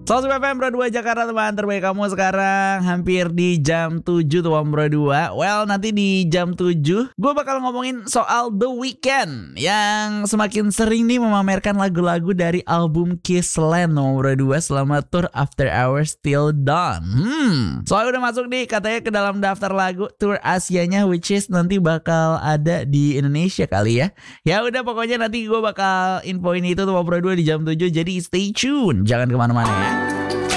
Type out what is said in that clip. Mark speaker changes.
Speaker 1: Sobat FM Bro 2 Jakarta, teman terbaik kamu sekarang hampir di jam 7 teman Bro 2. Well, nanti di jam 7 gue bakal ngomongin soal The Weeknd yang semakin sering nih memamerkan lagu-lagu dari album Kissland teman Bro 2 selama tour After Hours Till Dawn. Soalnya udah masuk nih katanya ke dalam daftar lagu tour Asianya, which is nanti bakal ada di Indonesia kali ya. Ya udah, pokoknya nanti gue bakal infoin itu teman Bro 2 di jam 7, jadi stay tune, jangan kemana-mana ya.